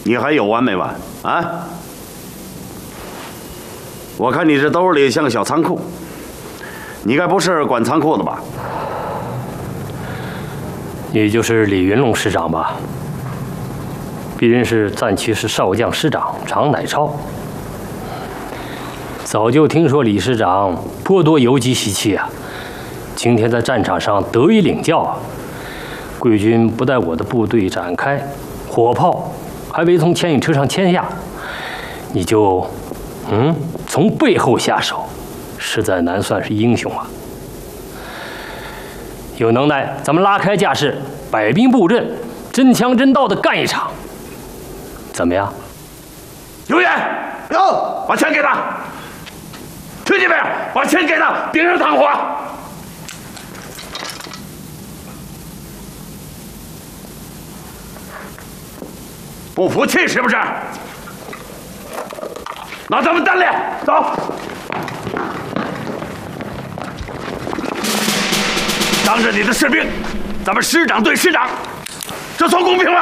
你还有完没完啊？我看你这兜里像个小仓库，你该不是管仓库的吧？ 你就是李云龙师长吧？鄙人是战区师少将师长常乃超。早就听说李师长颇多游击习气啊，今天在战场上得以领教啊。贵军不待我的部队展开，火炮还未从牵引车上牵下，你就从背后下手，实在难算是英雄啊。有能耐，咱们拉开架势，摆兵布阵，真枪真刀的干一场，怎么样？ 有眼有，把钱给他。听见没有？把钱给他，别让他火。不服气是不是？那咱们单练，走。当着你的士兵，咱们师长对师长，这算公平吗？